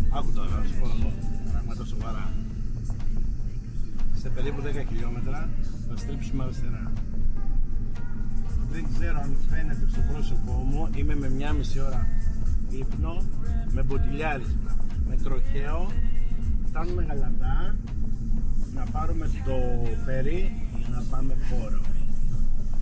Άκου τώρα, να σου πω εγώ, πράγματα σοβαρά. Σε περίπου 10 χιλιόμετρα θα στρίψουμε αριστερά. Δεν ξέρω αν φαίνεται στο πρόσωπό μου, είμαι με 1,5 ώρα ύπνο, με μποτιλιάρισμα, με τροχαίο. Φτάνουμε Γαλατά, να πάρουμε το φέρι για να πάμε Πόρο.